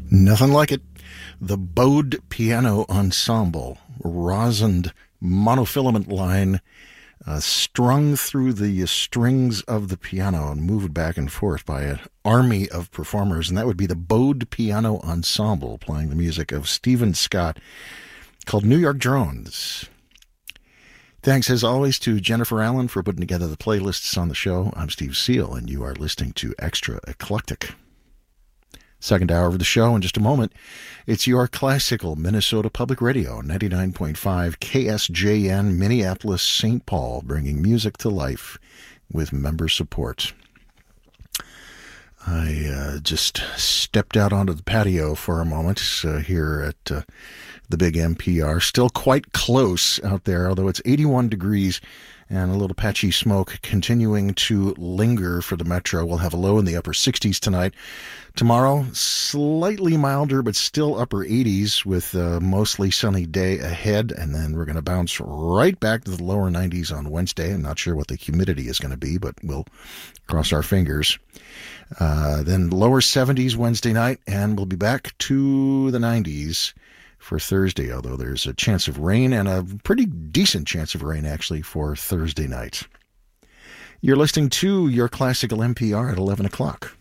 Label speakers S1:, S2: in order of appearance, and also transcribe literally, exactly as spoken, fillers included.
S1: Nothing like it. The Bode Piano Ensemble, rosined monofilament line uh, strung through the strings of the piano and moved back and forth by an army of performers, and that would be the Bode Piano Ensemble playing the music of Stephen Scott, called New York Drones. Thanks, as always, to Jennifer Allen for putting together the playlists on the show. I'm Steve Seal, and you are listening to Extra Eclectic. Second hour of the show in just a moment. It's your classical Minnesota Public Radio, ninety-nine point five K S J N, Minneapolis, Saint Paul, bringing music to life with member support. I uh, just stepped out onto the patio for a moment uh, here at uh, the big N P R. Still quite close out there, although it's eighty-one degrees and a little patchy smoke continuing to linger for the metro. We'll have a low in the upper sixties tonight. Tomorrow, slightly milder, but still upper eighties with a mostly sunny day ahead. And then we're going to bounce right back to the lower nineties on Wednesday. I'm not sure what the humidity is going to be, but we'll cross our fingers. Uh, then lower seventies Wednesday night, and we'll be back to the nineties for Thursday, although there's a chance of rain and a pretty decent chance of rain, actually, for Thursday night. You're listening to your classical N P R at eleven o'clock.